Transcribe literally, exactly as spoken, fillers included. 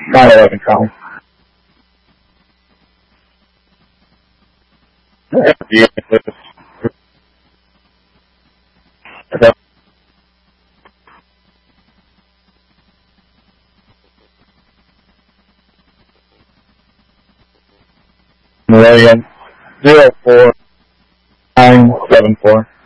nine eleven Charlie. William, zero four nine seven four.